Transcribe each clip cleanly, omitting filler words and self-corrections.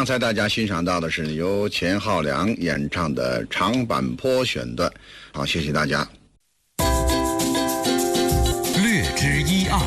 刚才大家欣赏到的是由钱浩良演唱的长坂坡选段。好，谢谢大家。 略知一二。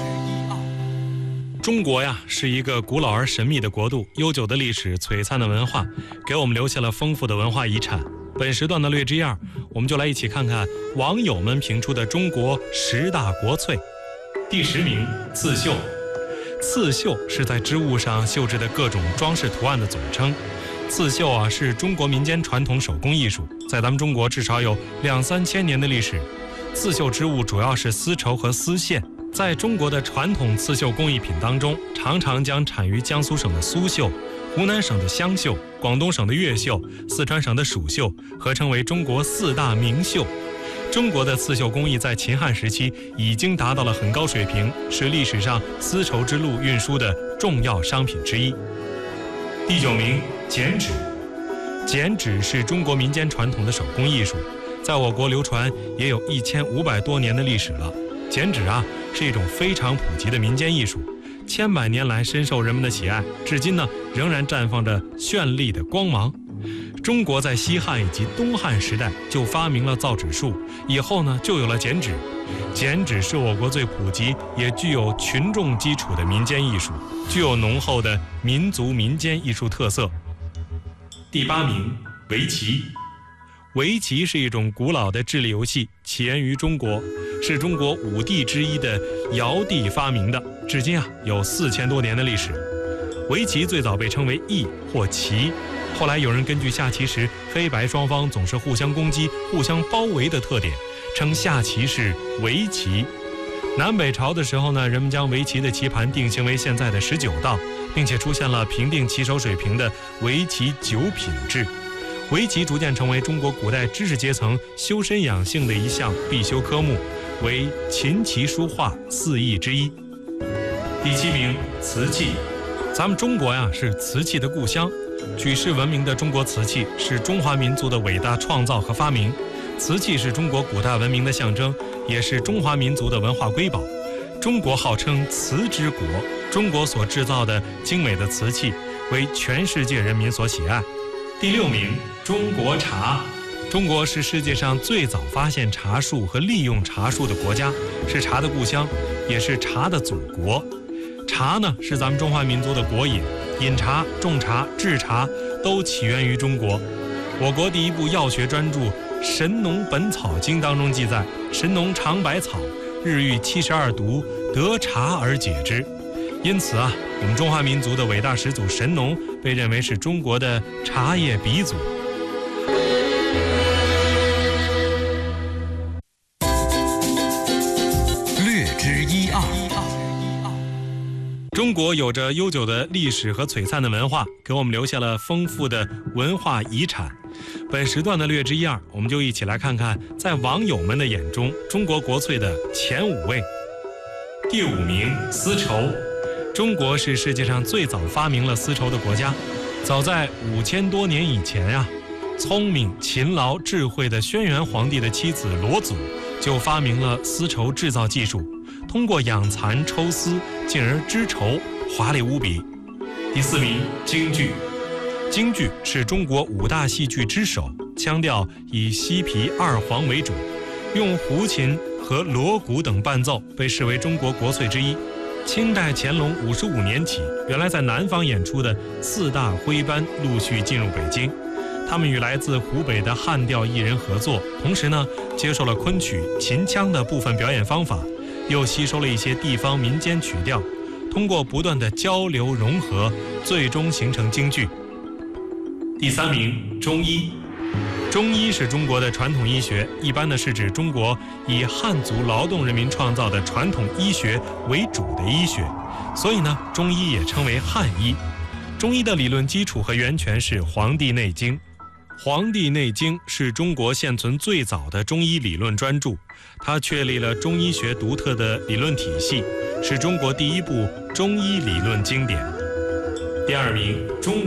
中国呀是一个古老而神秘的国度，悠久的历史，璀璨的文化，给我们留下了丰富的文化遗产。本时段的略知一二，我们就来一起看看网友们评出的中国10大国粹。第10名，刺绣。刺绣是在织物上绣制的各种装饰图案的总称。刺绣啊是中国民间传统手工艺术，在咱们中国至少有2-3千年的历史。刺绣织物主要是丝绸和丝线。在中国的传统刺绣工艺品当中，常常将产于江苏省的苏绣、湖南省的湘绣、广东省的粤绣、四川省的蜀绣合称为中国4大名绣。中国的刺绣工艺在秦汉时期已经达到了很高水平，是历史上丝绸之路运输的重要商品之一。第9名，剪纸。剪纸是中国民间传统的手工艺术，在我国流传也有1500多年的历史了。剪纸啊是一种非常普及的民间艺术，千百年来深受人们的喜爱，至今呢仍然绽放着绚丽的光芒。中国在西汉以及东汉时代就发明了造纸术，以后呢就有了剪纸。剪纸是我国最普及也具有群众基础的民间艺术，具有浓厚的民族民间艺术特色。第8名，围棋。围棋是一种古老的智力游戏，起源于中国，是中国5帝之一的尧帝发明的，至今啊有4000多年的历史。围棋最早被称为弈或棋，后来有人根据下棋时黑白双方总是互相攻击、互相包围的特点，称下棋是围棋。南北朝的时候呢，人们将围棋的棋盘定型为现在的19道，并且出现了评定棋手水平的围棋9品制。围棋逐渐成为中国古代知识阶层修身养性的一项必修科目，为琴棋书画4艺之一。第7名，瓷器。咱们中国呀是瓷器的故乡，举世闻名的中国瓷器是中华民族的伟大创造和发明。瓷器是中国古代文明的象征，也是中华民族的文化瑰宝。中国号称瓷之国，中国所制造的精美的瓷器为全世界人民所喜爱。第6名，中国茶。中国是世界上最早发现茶树和利用茶树的国家，是茶的故乡，也是茶的祖国。茶呢是咱们中华民族的国饮，饮茶、种茶、制茶都起源于中国。我国第一部药学专著《神农本草经》当中记载，神农尝百草，日遇72毒，得茶而解之。因此啊，我们中华民族的伟大始祖神农被认为是中国的茶叶鼻祖。 略知一二。 中国有着悠久的历史和璀璨的文化，给我们留下了丰富的文化遗产。本时段的略知一二，我们就一起来看看在网友们的眼中中国国粹的前5位。第5名，丝绸。中国是世界上最早发明了丝绸的国家。早在5000多年以前啊，聪明、勤劳、智慧的轩辕皇帝的妻子罗祖就发明了丝绸制造技术，通过养蚕抽丝，进而织绸，华丽无比。第4名，京剧。京剧是中国5大戏剧之首，腔调以西皮2黄为主，用胡琴和锣鼓等伴奏，被视为中国国粹之一。清代乾隆55年起，原来在南方演出的4大徽班陆续进入北京，他们与来自湖北的汉调艺人合作，同时呢接受了昆曲、秦腔的部分表演方法，又吸收了一些地方民间曲调，通过不断的交流融合，最终形成京剧。第3名，中医。中医是中国的传统医学，一般呢是指中国以汉族劳动人民创造的传统医学为主的医学，所以呢中医也称为汉医。中医的理论基础和源泉是《黄帝内经》。《黄帝内经》是中国现存最早的中医理论专著，它确立了中医学独特的理论体系，是中国第一部中医理论经典。第2名，中